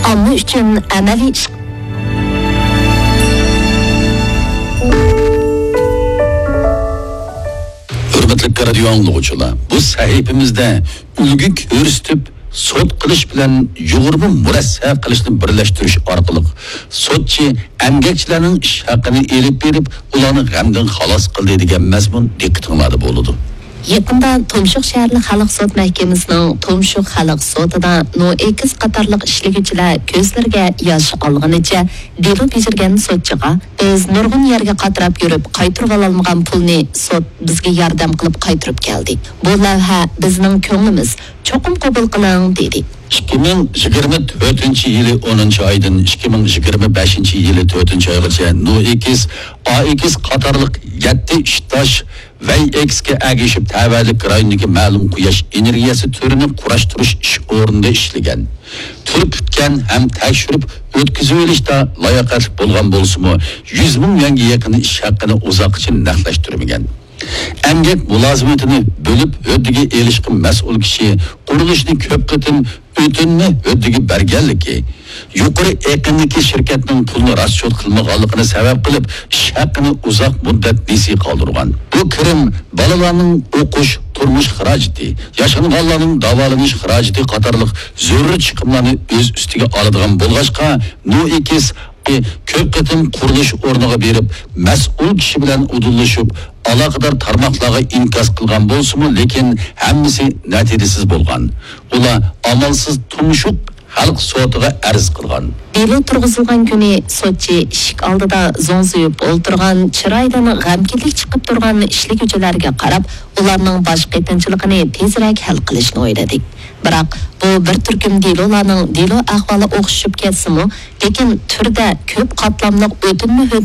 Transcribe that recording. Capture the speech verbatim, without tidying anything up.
omma uchun amaliy ish. Hurmatli radio anglag'uchilar, bu sahifamizda ulgu ko'rsatib sud qilish bilan yuqori murassab qilishni birlashtirish orqali sudchi emgakchilarning ish haqini elib berib, ularni g'amdan xalos qildi degan mazmun diqqatingizda bo'ladi. Yaqında Tumshuq shaharlik xalq sud mahkamasining Tumshuq xalq sudida no ekiz qatorliq ishliguvchilar ko'zlariga yosh olganicha delo bejirgan sudchiga biz nurg'un yerga qatirab yurib qaytirib ololmagan pulni sud bizga yordam qilib qaytirib keldik. Bu lavha bizning ko'nglimiz cho'qim qabul qiling dedi. ikki ming yigirma to'rtinchi yili o'ninchi oydan ikki ming yigirma beshinchi yili to'rtinchi oygacha no ekiz A ekiz qatorliq yetti ishtosh V X'ga agishib tavallik rayonidagi ma'lum quyosh energiyasi turini qurashtirish ish o'rnida ishlagan. Turib bitgan ham tekshirib o'tkazib olishda layoqatli bo'lgan bo'lsa-mu, yuz ming yanga yaqin ish haqini uzoqcha naqlashtirmagan. Emgak mulozimatini bo'lib o'rdiga elishga mas'ul kishi qurilishni ko'p qitim o'tinni o'rdiga berganligi, yuqori eqindagi shirkatning pulni raschot qilmaganligini sabab qilib ish haqini uzoq muddat nesi qoldirgan. Bu kirim bolalarning o'qish, turmush xarajati, yashanganlarning davolanish xarajati qatorliq zarur chiqimlarni o'z ustiga oladigan bo'lg'achqa no ekiz ko'p qitim qurilish o'rniga berib, mas'ul kishi bilan udillashib, aloqador tarmoqlarga inkos qilgan bo'lsa-mu, lekin hammasi natijasiz bo'lgan. Ular amalsiz Tumshuq xalq sudiga arz qilgan. Delo turg'izilgan kuni sudchi ishik oldida zo'nziyib o'ltirgan, chiroydan g'amkinlik chiqib turgan ishliguvchilarga qarab, ularning bosh qitinchiligini tezroq hal qilishni o'yladik. Biroq bu bir turkum delolarning delo ahvoli o'xshab ketsa-mu, lekin turda ko'p qatlamli o'tinma